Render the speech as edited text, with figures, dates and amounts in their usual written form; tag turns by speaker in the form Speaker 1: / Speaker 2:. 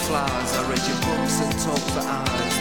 Speaker 1: flowers. I read your books and talk for hours.